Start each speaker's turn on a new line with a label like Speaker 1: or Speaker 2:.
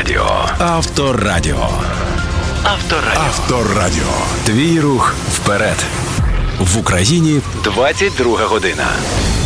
Speaker 1: Авторадіо. Авторадіо. Авторадіо. Твій рух вперед. В Україні 22 година.